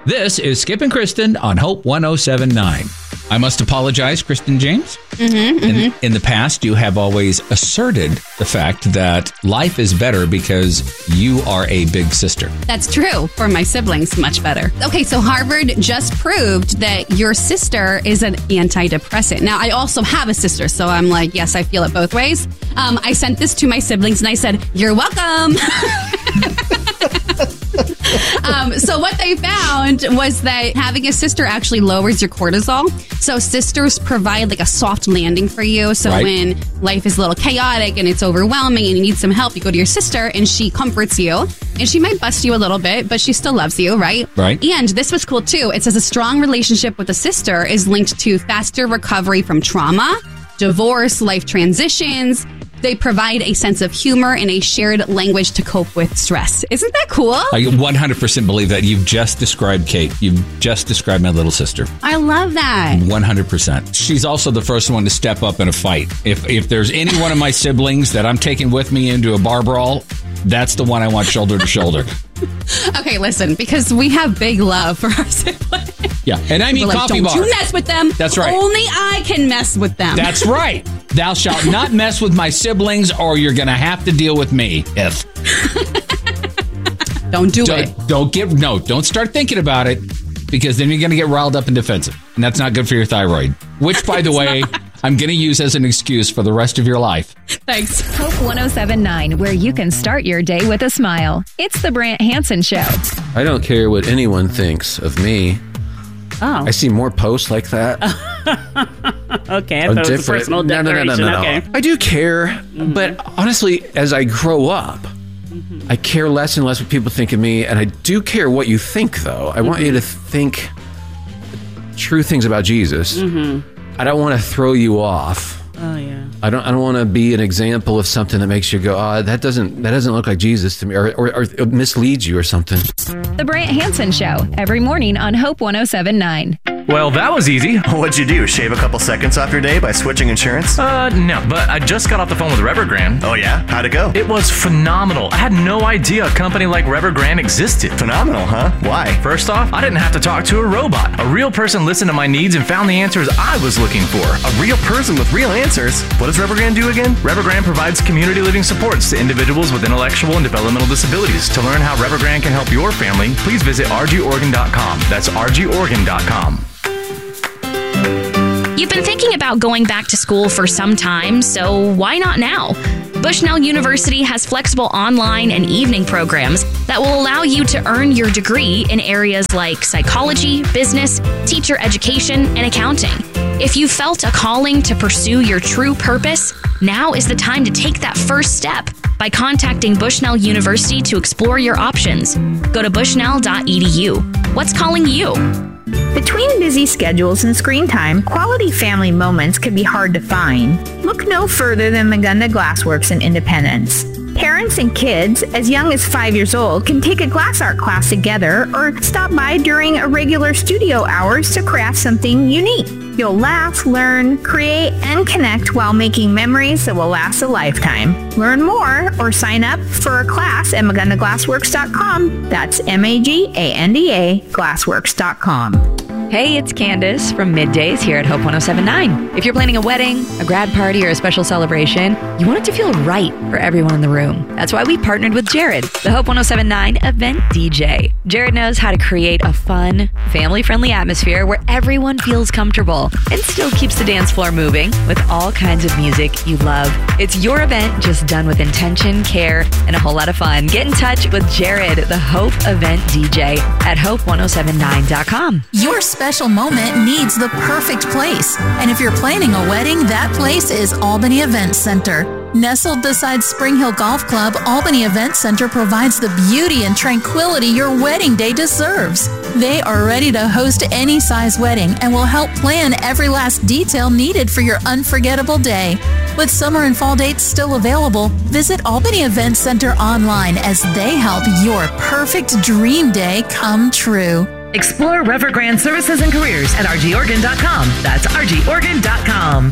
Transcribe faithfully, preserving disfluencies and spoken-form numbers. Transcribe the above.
This is Skip and Kristen on Hope one oh seven point nine. I must apologize, Kristen James. Mm-hmm, mm-hmm. In, in the past, you have always asserted the fact that life is better because you are a big sister. That's true. For my siblings, much better. Okay, so Harvard just proved that your sister is an antidepressant. Now, I also have a sister, so I'm like, yes, I feel it both ways. Um, I sent this to my siblings, and I said, you're welcome. um, so what they found was that having a sister actually lowers your cortisol. So sisters provide like a soft landing for you. So right. when life is a little chaotic and it's overwhelming and you need some help, you go to your sister and she comforts you. And she might bust you a little bit, but she still loves you, right? Right. And this was cool too. It says a strong relationship with a sister is linked to faster recovery from trauma, divorce, life transitions. They provide a sense of humor and a shared language to cope with stress. Isn't that cool? I one hundred percent believe that. You've just described Kate. You've just described my little sister. I love that. one hundred percent. She's also the first one to step up in a fight. If if there's any one of my siblings that I'm taking with me into a bar brawl, that's the one I want shoulder to shoulder. Okay, listen, because we have big love for our siblings. Yeah, and I mean like, coffee don't bar. Don't you mess with them. That's right. Only I can mess with them. That's right. Thou shalt not mess with my siblings or you're going to have to deal with me. If. Don't do don't, it. Don't get, no, don't start thinking about it because then you're going to get riled up and defensive. And that's not good for your thyroid. Which, by the way, not. I'm going to use as an excuse for the rest of your life. Thanks. Hope one oh seven point nine, where you can start your day with a smile. It's the Brant Hansen Show. I don't care what anyone thinks of me. Oh. I see more posts like that. Okay, I thought it was a personal no, declaration. No, no, no, no, okay. no. I do care, mm-hmm. but honestly, as I grow up, mm-hmm. I care less and less what people think of me, and I do care what you think, though. I mm-hmm. want you to think true things about Jesus. Mm-hmm. I don't want to throw you off. Oh yeah. I don't. I don't want to be an example of something that makes you go, "Oh, that doesn't. That doesn't look like Jesus to me," or, or, or it misleads you or something. The Brant Hansen Show, every morning on Hope one oh seven point nine. Well, that was easy. What'd you do? Shave a couple seconds off your day by switching insurance? Uh, no, but I just got off the phone with Revergrande. Oh, yeah? How'd it go? It was phenomenal. I had no idea a company like Revergrande existed. Phenomenal, huh? Why? First off, I didn't have to talk to a robot. A real person listened to my needs and found the answers I was looking for. A real person with real answers? What does Revergrande do again? Revergrande provides community living supports to individuals with intellectual and developmental disabilities. To learn how Revergrande can help your family, please visit r g organ dot com. That's r g organ dot com. You've been thinking about going back to school for some time, so why not now? Bushnell University has flexible online and evening programs that will allow you to earn your degree in areas like psychology, business, teacher education, and accounting. If you felt a calling to pursue your true purpose, now is the time to take that first step by contacting Bushnell University to explore your options. Go to bushnell dot e d u. What's calling you? Between busy schedules and screen time, quality family moments can be hard to find. Look no further than Magunda Glassworks in Independence. Parents and kids as young as five years old can take a glass art class together or stop by during a regular studio hours to craft something unique. You'll laugh, learn, create, and connect while making memories that will last a lifetime. Learn more or sign up for a class at magunda glassworks dot com. That's M A G A N D A glassworks dot com. Hey, it's Candace from Middays here at Hope one oh seven point nine. If you're planning a wedding, a grad party, or a special celebration, you want it to feel right for everyone in the room. That's why we partnered with Jared, the Hope one oh seven point nine event D J. Jared knows how to create a fun, family-friendly atmosphere where everyone feels comfortable and still keeps the dance floor moving with all kinds of music you love. It's your event just done with intention, care, and a whole lot of fun. Get in touch with Jared, the Hope event D J at hope one oh seven nine dot com. Your special moment needs the perfect place. And if you're planning a wedding, that place is Albany Event Center. Nestled beside Spring Hill Golf Club, Albany Event Center provides the beauty and tranquility your wedding day deserves. They are ready to host any size wedding and will help plan every last detail needed for your unforgettable day. With summer and fall dates still available, visit Albany Event Center online as they help your perfect dream day come true. Explore Revergrande services and careers at r g organ dot com. That's r g organ dot com.